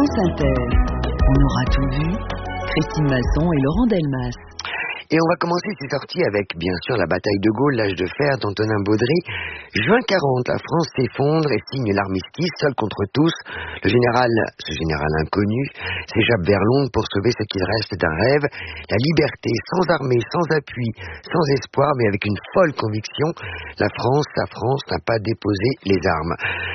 France Inter. On aura tout vu. Christine Masson et Laurent Delmas. Et on va commencer ces sorties avec, bien sûr, la bataille de Gaulle, l'âge de fer d'Antonin Baudry. Juin 40, la France s'effondre et signe l'armistice, seul contre tous. Ce général inconnu, s'échappe vers Londres pour sauver ce qu'il reste d'un rêve. La liberté, sans armée, sans appui, sans espoir, mais avec une folle conviction. Sa France, n'a pas déposé les armes.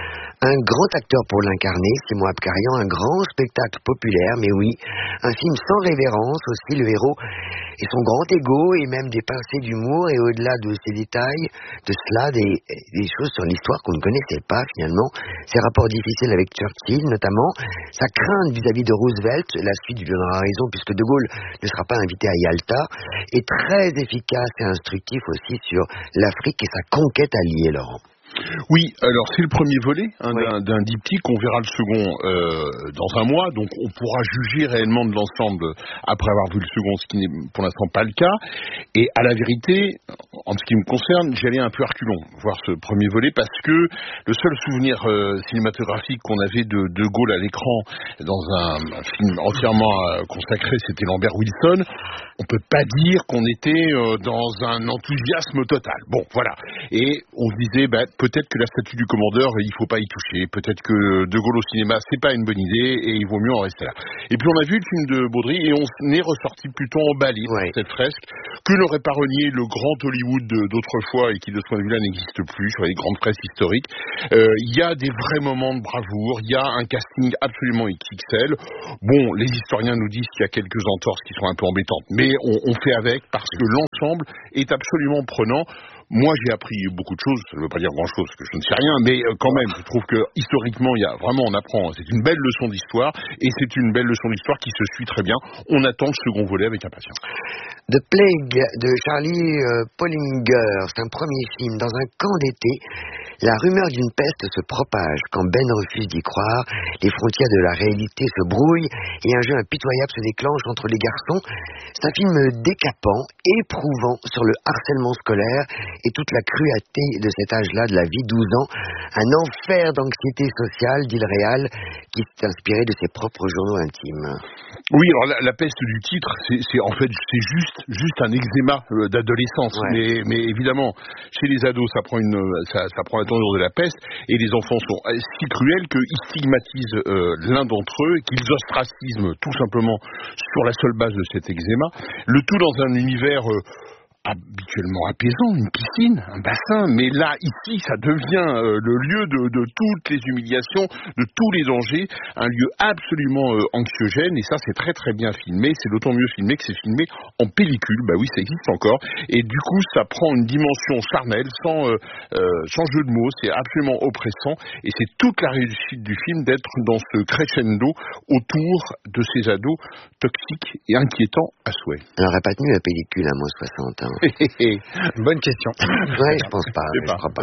Un grand acteur pour l'incarner, Simon Abkarian, un grand spectacle populaire, mais oui, un film sans révérence aussi, le héros et son grand ego et même des pincées d'humour et au-delà de ces détails, de cela, des choses sur l'histoire qu'on ne connaissait pas finalement, ses rapports difficiles avec Churchill notamment, sa crainte vis-à-vis de Roosevelt, la suite lui donnera raison puisque De Gaulle ne sera pas invité à Yalta, est très efficace et instructif aussi sur l'Afrique et sa conquête alliée, Laurent. Oui, alors c'est le premier volet d'un diptyque, on verra le second dans un mois, donc on pourra juger réellement de l'ensemble après avoir vu le second, ce qui n'est pour l'instant pas le cas. Et à la vérité, en ce qui me concerne, j'allais un peu reculons voir ce premier volet parce que le seul souvenir cinématographique qu'on avait de Gaulle à l'écran dans un film entièrement consacré, c'était Lambert Wilson. On peut pas dire qu'on était dans un enthousiasme total. Bon, voilà. Et on se disait, peut-être que la statue du commandeur, il faut pas y toucher. Peut-être que De Gaulle au cinéma, c'est pas une bonne idée et il vaut mieux en rester là. Et puis on a vu le film de Baudry et on est ressorti plutôt emballé par cette fresque que n'aurait pas renié le grand Hollywood d'autrefois et qui de ce point de vue-là n'existe plus sur les grandes fresques historiques. Il y a des vrais moments de bravoure, il y a un casting absolument XXL. Bon, les historiens nous disent qu'il y a quelques entorses qui sont un peu embêtantes, mais on fait avec parce que l'ensemble est absolument prenant. Moi, j'ai appris beaucoup de choses, ça ne veut pas dire grand-chose, parce que je ne sais rien, mais quand même, je trouve que historiquement, on apprend, c'est une belle leçon d'histoire, et c'est une belle leçon d'histoire qui se suit très bien. On attend le second volet avec impatience. The Plague de Charlie Pollinger, c'est un premier film. Dans un camp d'été, la rumeur d'une peste se propage. Quand Ben refuse d'y croire, les frontières de la réalité se brouillent et un jeu impitoyable se déclenche entre les garçons. C'est un film décapant, éprouvant sur le harcèlement scolaire et toute la cruauté de cet âge-là de la vie, 12 ans. Un enfer d'anxiété sociale, dit le réal, qui s'est inspiré de ses propres journaux intimes. Oui, alors la peste du titre, c'est en fait juste un eczéma d'adolescence, mais évidemment chez les ados ça prend la tournure de la peste et les enfants sont si cruels qu'ils stigmatisent l'un d'entre eux, qu'ils ostracisent tout simplement sur la seule base de cet eczéma, le tout dans un univers habituellement apaisant, une piscine, un bassin, mais là, ici, ça devient le lieu de toutes les humiliations, de tous les dangers, un lieu absolument anxiogène, et ça, c'est très très bien filmé, c'est d'autant mieux filmé que c'est filmé en pellicule, oui, ça existe encore, et du coup, ça prend une dimension charnelle, sans jeu de mots, c'est absolument oppressant, et c'est toute la réussite du film d'être dans ce crescendo autour de ces ados toxiques et inquiétants à souhait. Elle n'aurait pas tenu la pellicule à moins 60 ans. Bonne question. Ouais, je pense pas. Je crois pas.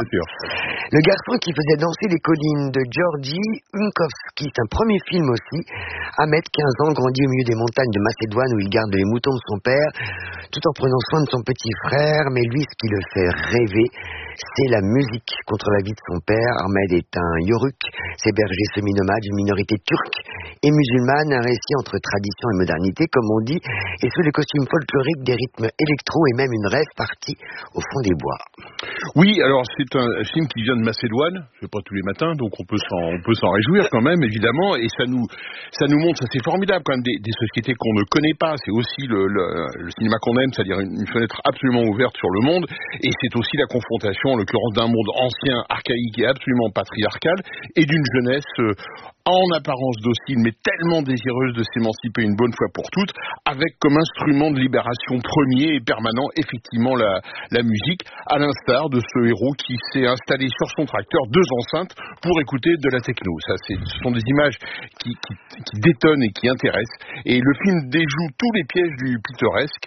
Le garçon qui faisait danser les collines de Georgi Unkowski, c'est un premier film aussi. Ahmed, 15 ans, grandit au milieu des montagnes de Macédoine où il garde les moutons de son père, tout en prenant soin de son petit frère. Mais lui, ce qui le fait rêver, c'est la musique contre la vie de son père. Ahmed est un Yoruk, c'est berger semi-nomade, une minorité turque et musulmane, un récit entre tradition et modernité, comme on dit, et sous les costumes folkloriques, des rythmes électro et même une rêve partie au fond des bois. Oui, alors c'est un film qui vient de Macédoine, c'est pas tous les matins, donc on peut s'en réjouir quand même, évidemment, et ça nous montre, c'est formidable quand même, des sociétés qu'on ne connaît pas, c'est aussi le cinéma qu'on aime, c'est-à-dire une fenêtre absolument ouverte sur le monde, et c'est aussi la confrontation, en l'occurrence, d'un monde ancien, archaïque et absolument patriarcal, et d'une jeunesse en apparence docile, mais tellement désireuse de s'émanciper une bonne fois pour toutes, avec comme instrument de libération premier et permanent, effectivement, la musique, à l'instar de ce héros qui s'est installé sur son tracteur, 2 enceintes, pour écouter de la techno. Ce sont des images qui détonnent et qui intéressent, et le film déjoue tous les pièges du pittoresque,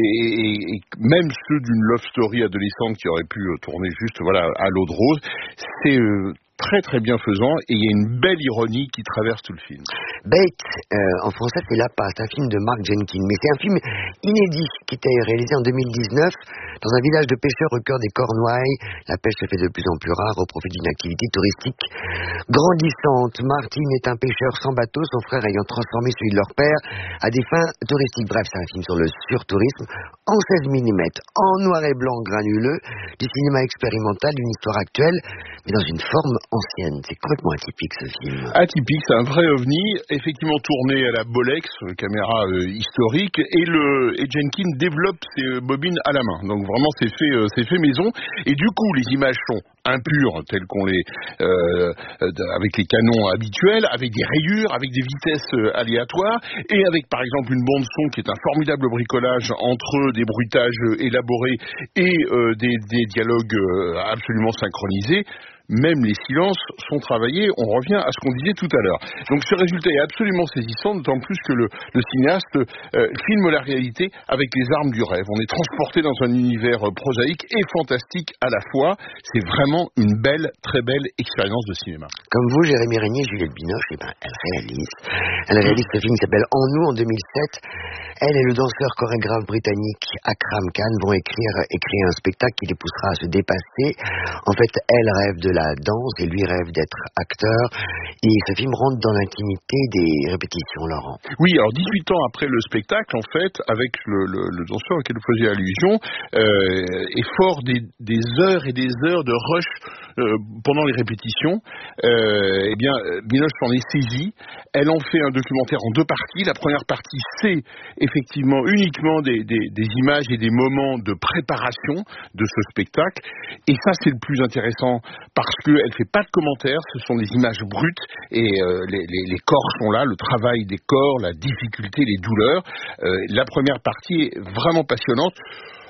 et même ceux d'une love story adolescente qui aurait pu tourner juste à l'eau de rose. C'est très très bienfaisant et il y a une belle ironie qui traverse tout le film. Bait, en français c'est L'appât, c'est un film de Mark Jenkins, mais c'est un film inédit qui était réalisé en 2019 dans un village de pêcheurs au cœur des Cornouailles. La pêche se fait de plus en plus rare au profit d'une activité touristique grandissante. Martin est un pêcheur sans bateau, son frère ayant transformé celui de leur père à des fins touristiques. Bref, c'est un film sur le surtourisme en 16 mm, en noir et blanc granuleux, du cinéma expérimental, d'une histoire actuelle, mais dans une forme ancienne. C'est complètement atypique ce film. Atypique, c'est un vrai ovni, effectivement tourné à la Bolex, caméra historique, et Jenkins développe ses bobines à la main. Donc vraiment c'est fait maison, et du coup les images sont impures telles qu'on les avec les canons habituels, avec des rayures, avec des vitesses aléatoires, et avec par exemple une bande son qui est un formidable bricolage entre des bruitages élaborés et des dialogues absolument synchronisés. Même les silences sont travaillés, on revient à ce qu'on disait tout à l'heure. Donc ce résultat est absolument saisissant, d'autant plus que le cinéaste filme la réalité avec les armes du rêve. On est transporté dans un univers prosaïque et fantastique à la fois. C'est vraiment une belle, très belle expérience de cinéma. Comme vous, Jérémy Régnier, Juliette Binoche, elle réalise ce film qui s'appelle En nous en 2007. Elle et le danseur chorégraphe britannique Akram Khan vont écrire un spectacle qui les poussera à se dépasser. En fait, elle rêve de la danse et lui rêve d'être acteur. Et ce film rentre dans l'intimité des répétitions, Laurent. Oui, alors 18 ans après le spectacle, en fait, avec le danseur auquel vous faisiez allusion, et fort des heures et des heures de rush pendant les répétitions, eh bien, Binoche s'en est saisie. Elle en fait un documentaire en 2 parties. La première partie, c'est effectivement uniquement des images et des moments de préparation de ce spectacle. Et ça, c'est le plus intéressant parce qu'elle fait pas de commentaires. Ce sont des images brutes et les corps sont là, le travail des corps, la difficulté, les douleurs. La première partie est vraiment passionnante.